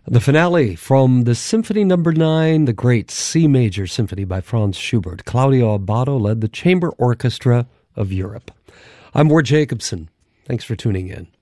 The finale from the Symphony No. 9, the great C Major Symphony by Franz Schubert. Claudio Abbado led the Chamber Orchestra of Europe. I'm Ward Jacobson. Thanks for tuning in.